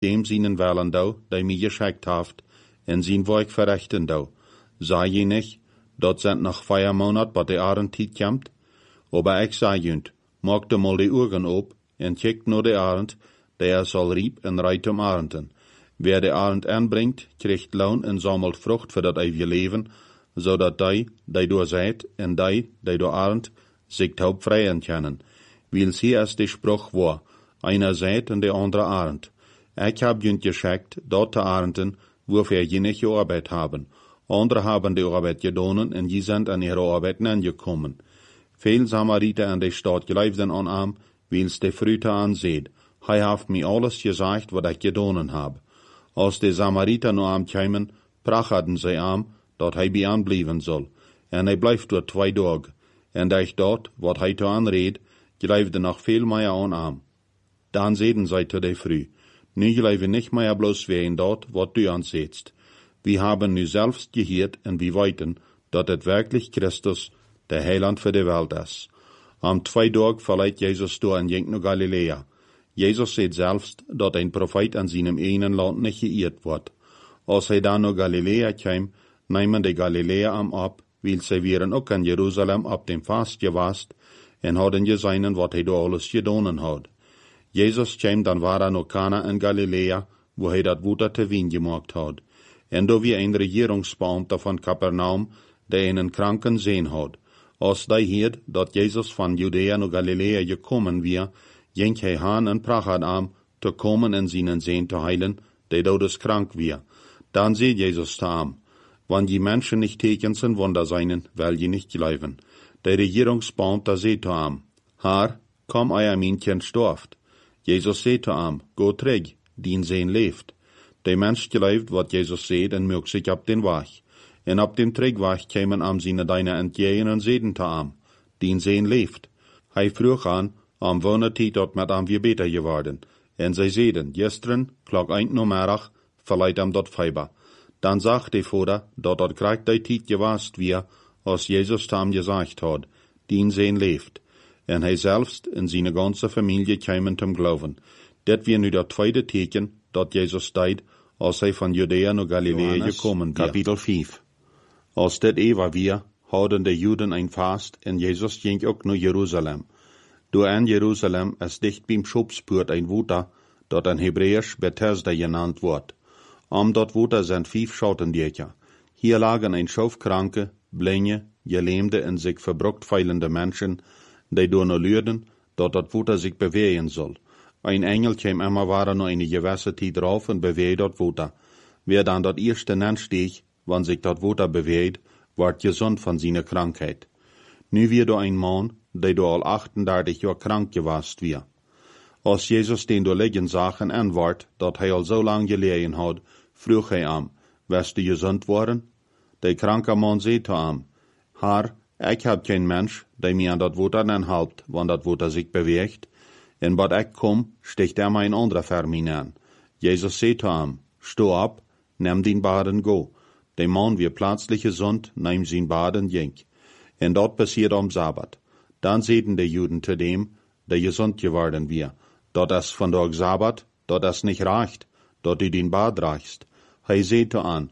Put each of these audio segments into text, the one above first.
dem seinen Wellen dau, der mir geschickt haft, en zijn werk verrichten dau. Sei je nicht, dort sind noch 4 Monate, bei der Arendtied kommt? Aber ich sag jünt, mag de mal die Augen op, en kijkt nur de Arend, der soll rieb en reit Arenden. Wer de Arend anbringt, kriegt Lohn en sammelt Frucht für dat ewige Leben, zodat die door seid, en die door Arend, sich taub freien können. Weil sie als die Spruch war, einer seid en de andere Arend. Ich hab jünt geschickt, dort te Arenden, wofür je nicht Arbeit haben. Andere haben die Arbeit gedonen, en je sind an ihre Arbeit angekommen. Veel Samariter an der Stadt geleefden an am, wils de Früte anseht. Hij haft mir alles gesagt, wat ich gedonen hab. Als de Samariter nu am kämen, prachaden sie am, dat hij bij aanblijven soll. En hij blijft dort 2 Tage. En dat dort, wat hij te aanreed, geleefde nog veel meer an am. Dan zeiden zij te de Früh, nu geleven nicht mehr bloß wen dort, wat du ansetzt. Wir haben nu selbst gehiert en wir weiten, dat het wirklich Christus, der Heiland für die Welt ist. Am 2 Tagen verleiht Jesus door en jenkt naar Galilea. Jesus sagt selbst, dat ein Prophet an seinem einen Land nicht geirrt wird. Als hij dan naar Galilea kwam, nemen de Galilea am ab, weil sie wären ook in Jerusalem ab dem Fast gewast, en hadden gesehen, wat hij do alles gedonen had. Jesus kwam dan naar Kana in Galilea, wo hij dat Water te wien gemaakt had. En do wie ein Regierungsbeamter van Kapernaum, der einen Kranken sehen had. Als die hiert, dat Jezus van Judea naar Galilea gekommen weer, ging hij haan en prachad am, te komen en zijn zeen te heilen, die dodes krank weer. Dan zei Jezus te am, wann die Menschen nicht tekens en Wunder seien, weil je nicht glauben. Der Regierungsbeamter zei te am, Haar, komm euer Männchen storft. Jesus zei te am, go terug, dien zeen leeft. Der Mensch glaubt, wat Jezus zei, en mögt sich ab den Weg. En op dem Trägweg kämen am seine deine entgegen en zeiden te am, dien zeen leeft. Hij vroeg aan, am wonnertiet dat met am weer beter geworden. En zij zeiden, gestern, klok 1 middag, verleiht am dat Feiber. Dan zag de Vater, dat krijgt die tijd gewast weer, als Jezus tam gesagt had, dien zeen leeft. En hij zelfs en zijn ganze familie kämen zum Glauben. Dat weer nu dat tweede teken, dat Jezus deed, als hij van Judea naar Galilea gekommen werd. Kapitel 5. Als dit Eva weer, houden de Juden ein Fast, en Jezus ging ook naar Jeruzalem. Door in Jeruzalem is dicht beim Schopspoort ein Water, dat in Hebräisch Bethesda genannt wordt. Am dat Water zijn 5 Schottendächer. Hier lagen ein Schaufkranke, blinde, gelähmte en sich verbruckt feilende Menschen, die door no luiden, dat Water sich bewegen soll. Ein Engel kwam immer waren noch eine gewisse Zeit drauf en beweegt dat Water. Wer dan dat eerste nensteeg, wann sich dat Water beweegt, wordt gesund van seine Krankheit. Nu weer door ein Mann, der door al 38 Jahre krank gewast weer. Als Jezus den door liggen zag en antwoord, dat hij al zo lang gelegen had, vroeg hij am, wist du gesund worden? Der kranke man zei te am, Haar, ik heb geen mens, der mir an dat Water anhelpt, wann dat Water sich beweegt, en wat ik kom, sticht mij een andere vermin an. Jezus zei te am, sto ab, neem din baden go. Der man weer plötzlich gesund, neem zijn baden ging. En dat passiert am Sabbat. Dan zeiden de Juden te dem, der gesund geworden weer, dat es van der Sabbat, dat es nicht reicht, dat du den Bad reichst. Hij zei te an,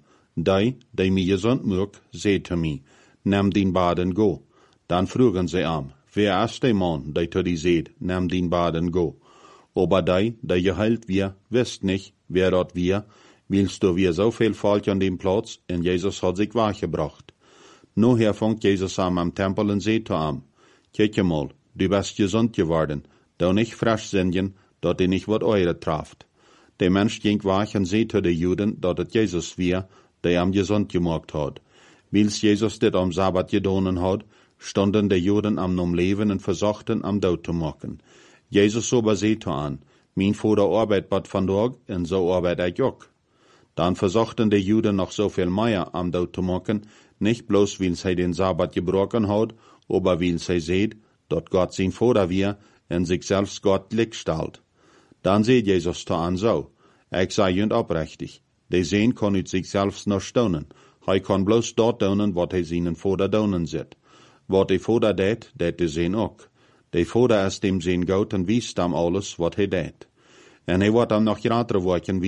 die mir gesund mög, zei te mi, neem den baden go. Dan vroegen sie am, wer ist der Mann, der te die seht, neem den baden go. Aber der geheilt wir, wisst nicht, wer dort wir, willst du wir so viel Volk an dem Platz, en Jesus hat sich wachgebracht. Nu fängt Jesus am Tempel en zei te am, kijk mal, du bist gesund geworden, da nicht frisch sind, dat die nicht wat eure traft. Der Mensch ging wach en zei te de Juden, dat het Jesus wir, der am gesund gemacht hat. Wils Jesus dit am Sabbat gedonen had, stonden de Juden am nom Leben en versuchten am Dood te maken. Jesus aber zei te an, mijn Vater arbeit bad vandaag, en zo arbeit ik ook. Dan versuchten de Juden noch so viel mehr am Dood te maken, nicht bloß weil sie den Sabbat gebrochen hat, aber weil sie seht, dat Gott sein Vater wir en sich selbst Gott stellt. Dan seht Jesus te an so, ich sei jünd oprechtig, de Sehen kann ut sich selbst noch staunen, hij kann bloß dort donen, wat hij seinen Vater donen zit. Wat de Vater det de Sehen ook. De Vater is dem Sehen Gott en wiest am alles, wat hij det. En hij wordt dan nog later woken